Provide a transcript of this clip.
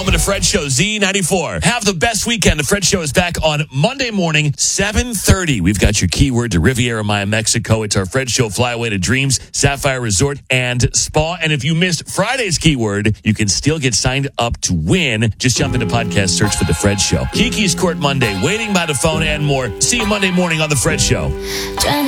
Welcome to Fred Show Z94. Have the best weekend. The Fred Show is back on Monday morning, 7:30. We've got your keyword to Riviera Maya, Mexico. It's our Fred Show flyaway to Dreams, Sapphire Resort, and Spa. And if you missed Friday's keyword, you can still get signed up to win. Just jump into podcast, search for The Fred Show. Kiki's Court Monday, waiting by the phone, and more. See you Monday morning on The Fred Show.